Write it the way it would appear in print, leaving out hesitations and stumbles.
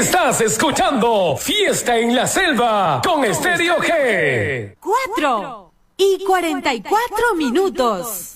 Estás escuchando Fiesta en la Selva con Estéreo G. 4:44 minutos.